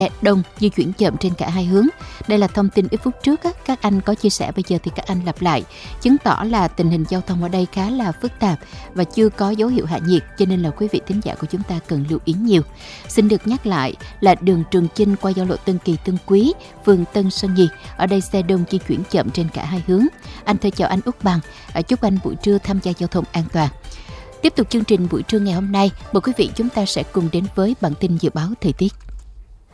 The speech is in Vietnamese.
đông, di chuyển chậm trên cả hai hướng. Đây là thông tin ít phút trước các anh có chia sẻ, bây giờ thì các anh lặp lại, chứng tỏ là tình hình giao thông ở đây khá là phức tạp và chưa có dấu hiệu hạ nhiệt, cho nên là quý vị thính giả của chúng ta cần lưu ý nhiều. Xin được nhắc lại là đường Trường Chinh qua giao lộ Tân Kỳ Tân Quý, phường Tân Sơn Nhì, ở đây xe đông di chuyển chậm trên cả hai hướng. Anh thưa chào anh Úc Bằng, chúc anh buổi trưa tham gia giao thông an toàn. Tiếp tục chương trình buổi trưa ngày hôm nay, mời quý vị chúng ta sẽ cùng đến với bản tin dự báo thời tiết.